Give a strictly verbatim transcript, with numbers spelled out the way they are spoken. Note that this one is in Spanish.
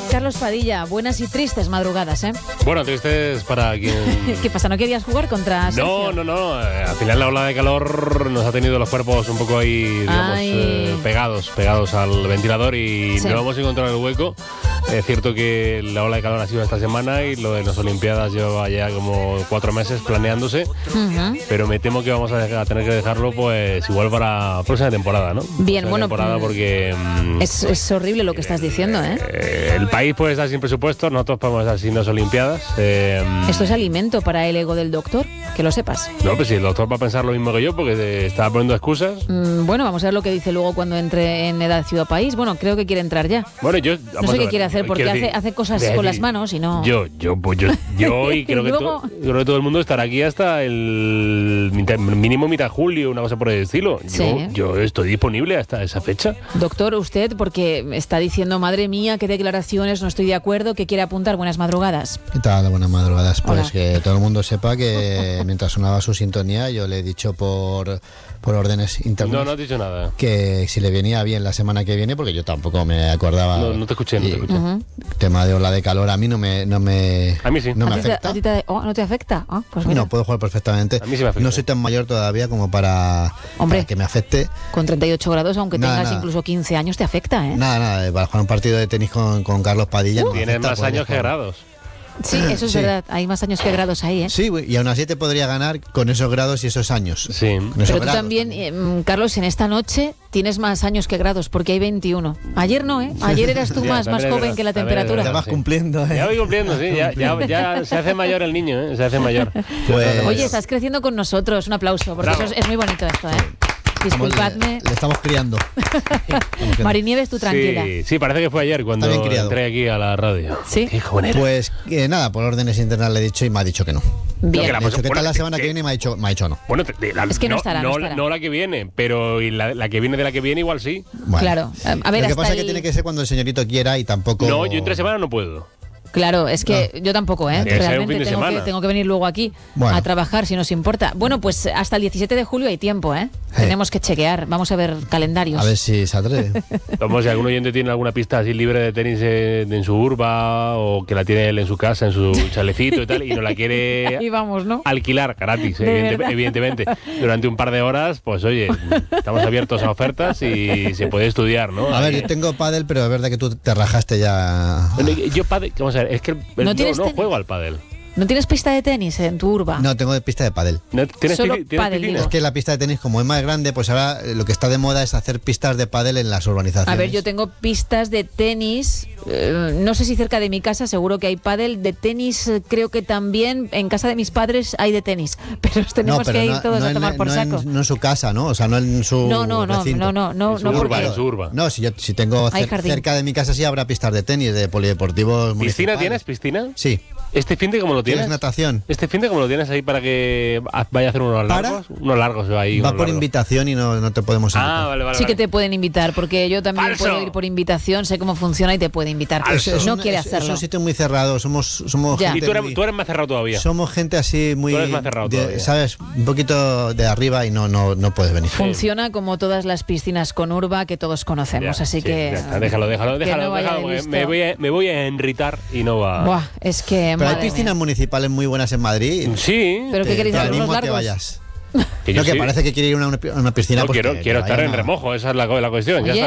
Carlos Padilla, buenas y tristes madrugadas, ¿eh? Bueno, tristes para quien... ¿Qué pasa? ¿No querías jugar contra Sergio? No, no, no. Al final la ola de calor nos ha tenido los cuerpos un poco ahí, digamos, eh, pegados, pegados al ventilador y sí. no vamos a encontrar el hueco. Es cierto que la ola de calor ha sido esta semana y lo de las Olimpiadas lleva ya como cuatro meses planeándose, uh-huh. pero me temo que vamos a, dejar, a tener que dejarlo pues igual para la próxima temporada, ¿no? Bien, próxima bueno, temporada porque es, es horrible lo que estás diciendo, ¿eh? eh el país puede estar sin presupuesto, nosotros podemos estar sin las Olimpiadas. Eh, Esto es alimento para el ego del doctor, que lo sepas. No, pues si el doctor va a pensar lo mismo que yo porque estaba poniendo excusas. Mm, bueno, vamos a ver lo que dice luego cuando entre en edad Ciudad País. Bueno, creo que quiere entrar ya. Bueno, yo no sé qué quiere hacer porque hace, hace cosas con las manos y no... Yo, yo, pues yo, yo y creo, que to, creo que todo el mundo estará aquí hasta el mitad, mínimo mitad julio, una cosa por el estilo. Yo, sí. yo estoy disponible hasta esa fecha. Doctor, usted, porque está diciendo, madre mía, qué declaraciones, no estoy de acuerdo, que quiere apuntar. Buenas madrugadas. ¿Qué tal? Buenas madrugadas. Pues Hola. Que todo el mundo sepa que mientras sonaba su sintonía, yo le he dicho por... por órdenes internas. No, no has dicho nada. Que si le venía bien la semana que viene, porque yo tampoco me acordaba. No, no te escuché, no te escuché. Uh-huh. Tema de ola de calor a mí no me, no me, a mí sí. no me ¿A afecta. ¿A ti te, oh, ¿No te afecta? Oh, pues mira. No, puedo jugar perfectamente. A mí sí me afecta. No soy tan mayor todavía como para, Hombre, para que me afecte. Con treinta y ocho grados, aunque nada, tengas nada. incluso quince años, te afecta, ¿eh? Nada, nada, para jugar un partido de tenis con, con Carlos Padilla. Uh, no Tienes afecta, más años que grados. Sí, eso es sí. verdad. Hay más años que grados ahí, ¿eh? Sí, y aún así te podría ganar con esos grados y esos años. Sí. Con esos Pero tú grados, también, eh, Carlos, en esta noche tienes más años que grados, porque hay veintiuno. Ayer no, ¿eh? Ayer eras tú ya, más, más joven que la temperatura. Ya vas cumpliendo, ¿eh? Ya voy cumpliendo, sí. Ya, ya, ya se hace mayor el niño, ¿eh? Se hace mayor. Pues... Oye, estás creciendo con nosotros. Un aplauso, porque eso es, es muy bonito esto, ¿eh? Disculpadme. Le, le estamos criando. Marinieves, tú tranquila. Sí, sí, parece que fue ayer cuando entré aquí a la radio. ¿Sí? Qué joven era. Pues eh, nada, por órdenes internas le he dicho y me ha dicho que no. Bien. No, la, me ha dicho, ¿qué bueno, tal la te, semana te, que viene? Y me ha dicho, me ha dicho no. Bueno, te, la, es que no, no estará, no, no, estará. no la que viene, pero y la, la que viene de la que viene igual sí. Bueno, claro. A ver, lo que pasa el... es que tiene que ser cuando el señorito quiera y tampoco... No, yo entre semana no puedo. Claro, es que no. yo tampoco, ¿eh? Realmente tengo que, tengo que venir luego aquí bueno. a trabajar, si nos importa. Bueno, pues hasta el diecisiete de julio hay tiempo, ¿eh? Hey. Tenemos que chequear, vamos a ver calendarios. A ver si se atreve. Vamos, si algún oyente tiene alguna pista así libre de tenis en, en su urba o que la tiene él en su casa, en su chalecito y tal, y no la quiere y vamos, ¿no? alquilar gratis, evidente, evidentemente, durante un par de horas, pues oye, estamos abiertos a ofertas y se puede estudiar, ¿no? A ver, yo tengo pádel, pero es verdad que tú te rajaste ya. Bueno, yo pádel, vamos a ver, es que el, no, no, no ten... juego al pádel. ¿No tienes pista de tenis en tu urba? No, tengo pista de pádel. ¿No tienes Solo ¿tienes pádel, piscina? Es que la pista de tenis, como es más grande, pues ahora lo que está de moda es hacer pistas de pádel en las urbanizaciones. A ver, yo tengo pistas de tenis, eh, no sé si cerca de mi casa, seguro que hay pádel. De tenis, eh, creo que también en casa de mis padres hay de tenis. Pero tenemos no, pero que ir no, todos no a tomar en, por no saco. En, no en su casa, ¿no? O sea, no en su No, no, no, recinto. no, no, no, en su no, urba, porque... en su urba. No, si yo si tengo cer- cerca de mi casa sí habrá pistas de tenis, de polideportivos municipales. ¿Piscina tienes? ¿Piscina? Sí. ¿Este fin de cómo lo tienes? ¿Tienes natación? ¿Este fin de cómo lo tienes ahí para que vaya a hacer unos largos? ¿Para? Unos largos ahí. Va unos por largos. invitación y no, no te podemos invitar. Ah, vale, vale. Sí vale. que te pueden invitar, porque yo también Falso. puedo ir por invitación, sé cómo funciona y te puede invitar. Falso. No un, quiere es, hacerlo. Es un sitio muy cerrado, somos, somos Ya. gente Y tú eres, muy, tú eres más cerrado todavía. Somos gente así muy... Tú eres más cerrado de, todavía. ¿Sabes? Un poquito de arriba y no, no, no puedes venir. Funciona como todas las piscinas con urba que todos conocemos, Ya, así sí, que... ya está, déjalo, déjalo, que déjalo. no vaya déjalo de porque me, listo. voy a, me voy a enritar y no va... Buah, es que... Pero hay madre piscinas mía. municipales muy buenas en Madrid. Sí. ¿Pero te, qué queréis te hacer, unos animo a que largos? vayas. Que yo No, que sí. parece que quiere ir a una, una piscina. No, pues quiero, que- quiero que estar vayan en a- remojo, esa es la, la cuestión. Ya Oye, está.